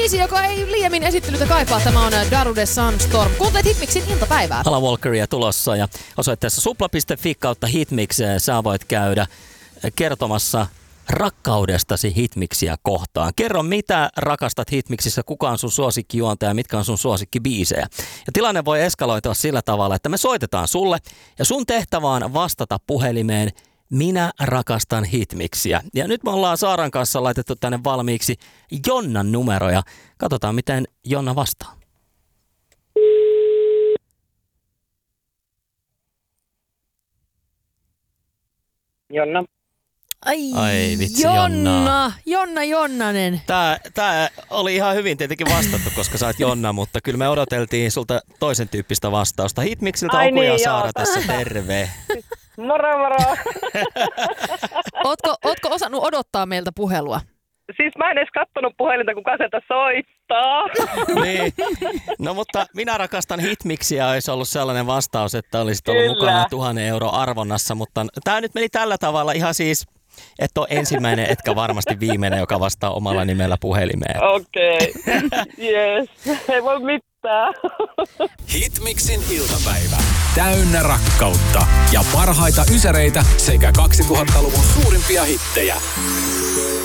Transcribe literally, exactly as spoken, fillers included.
Biisi, joka ei liiemmin esittelytä kaipaa. Tämä on Darude Sunstorm. Kuuntelet Hitmixin iltapäivää. Alan Walkeria tulossa ja osoitteessa supla piste fi kautta Hitmix sä voit käydä kertomassa rakkaudestasi Hitmixiä kohtaan. Kerro, mitä rakastat Hitmixissä, kuka on sun suosikkijuontaja ja mitkä on sun suosikkibiisejä. Ja tilanne voi eskaloitua sillä tavalla, että me soitetaan sulle ja sun tehtävä on vastata puhelimeen minä rakastan Hitmixiä. Ja nyt me ollaan Saaran kanssa laitettu tänne valmiiksi Jonnan numeroja. Katsotaan, miten Jonna vastaa. Jonna. Ai, Ai vitsi, Jonna. Jonna. Jonna Jonnanen. Tää, tää oli ihan hyvin tietenkin vastattu, koska sä oot Jonna, mutta kyllä me odoteltiin sulta toisen tyyppistä vastausta. Hitmixiltä Oku niin, ja Saara joo. Tässä, terve. Moro, moro. Ootko, ootko osannut odottaa meiltä puhelua? Siis mä en edes kattonut puhelinta, kun kaseta soittaa. Niin. No mutta minä rakastan Hitmixiä, olisi ollut sellainen vastaus, että olisit ollut Kyllä. mukana tuhannen euro arvonnassa, mutta tämä nyt meni tällä tavalla ihan siis, että on ensimmäinen, etkä varmasti viimeinen, joka vastaa omalla nimellä puhelimeen. Okei, okay. Yes, ei voi mitään. Hitmixin iltapäivä. Täynnä rakkautta ja parhaita ysäreitä sekä kaksituhattaluvun suurimpia hittejä.